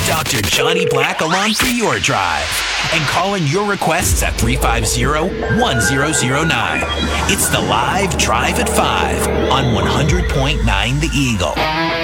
Dr. Johnny Black along for your drive and call in your requests at 350-1009. It's the live Drive at 5 on 100.9 The Eagle.